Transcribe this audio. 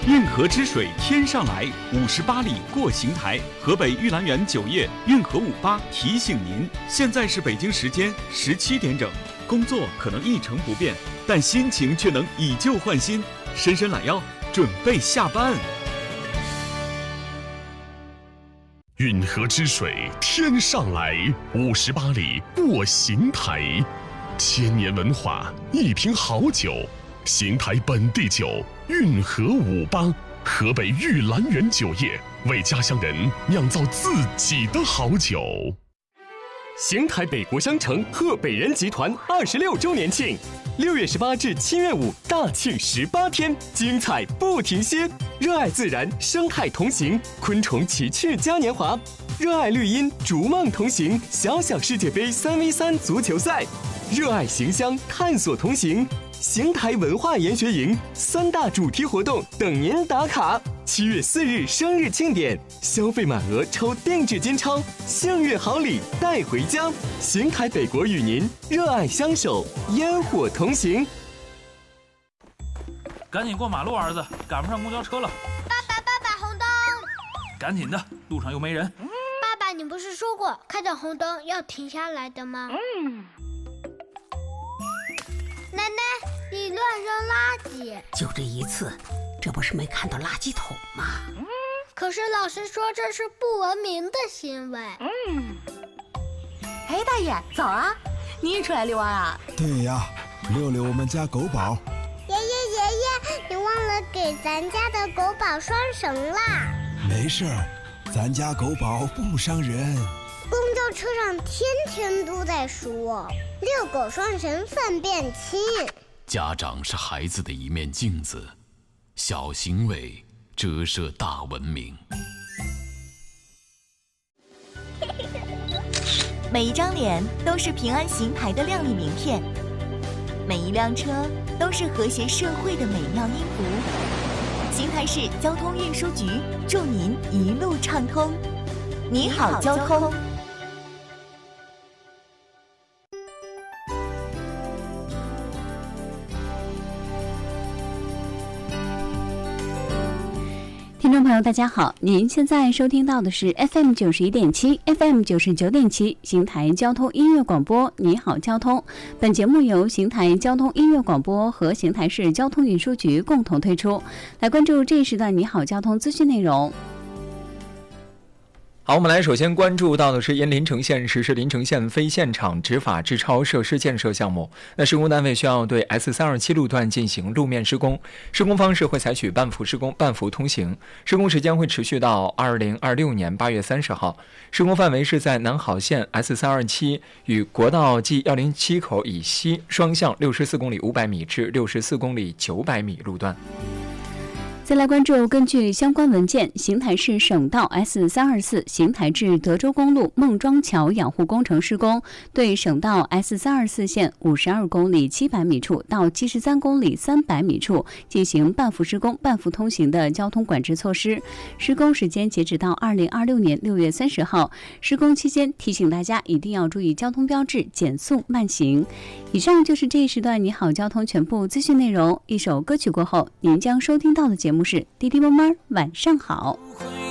运河之水天上来，58里过邢台。河北玉兰园酒业运河58提醒您，现在是北京时间17点整，工作可能一成不变，但心情却能以旧换新。伸伸懒腰，准备下班。 运河之水天上来，58里过邢台。千年文化，一瓶好酒，邢台本地酒运河58，河北玉兰园酒业为家乡人酿造自己的好酒。 邢台北国商城贺北人集团26周年庆，6月18至7月5，大庆18天，精彩不停歇。热爱自然，生态同行，昆虫奇趣嘉年华；热爱绿荫，逐梦同行，小小世界杯3v3足球赛；热爱行乡，探索同行。邢台文化研学营3大主题活动等您打卡。7月4日生日庆典，消费满额抽定制金钞，幸运好礼带回家。邢台北国与您热爱相守，烟火同行。 赶紧过马路，儿子，赶不上公交车了。 爸爸，红灯！ 赶紧的，路上又没人。 爸爸，你不是说过看到红灯要停下来的吗？奶奶，你乱扔垃圾。 就这一次，这不是没看到垃圾桶吗？ 可是老师说这是不文明的行为。 哎，大爷，早啊！你也出来遛弯啊？ 对呀，遛遛我们家狗宝。 爷爷，你忘了给咱家的狗宝拴绳啦。 没事儿，咱家狗宝不伤人。 公交车上天天都在说遛狗拴绳粪便轻。 家长是孩子的一面镜子，小行为折射大文明。 每一张脸都是平安邢台的亮丽名片，每一辆车都是和谐社会的美妙音符。邢台市交通运输局祝您一路畅通。你好，交通。 听众朋友，大家好，您现在收听到的是 FM 91.7 FM 99.7邢台交通音乐广播。你好，交通。本节目由邢台交通音乐广播和邢台市交通运输局共同推出。来关注这一时段你好交通资讯内容。 好，我们来首先关注到的是因临城县实施临城县非现场执法滞超设施建设项目，那施工单位需要对 S327 路段进行路面施工，施工方式会采取半幅施工、半幅通行，施工时间会持续到2026年8月30号，施工范围是在南好县 S327 与国道 G107 口以西双向64公里500米至64公里900米路段。 再来关注，根据相关文件，邢台市省道 S324 邢台至德州公路孟庄桥养护工程施工，对省道 S324线52公里700米处到73公里300米处进行半幅施工、半幅通行的交通管制措施。施工时间截止到2026年6月30号。施工期间提醒大家一定要注意交通标志，减速慢行。以上就是这一时段你好交通全部资讯内容。一首歌曲过后，您将收听到的节目是滴滴妈妈晚上好。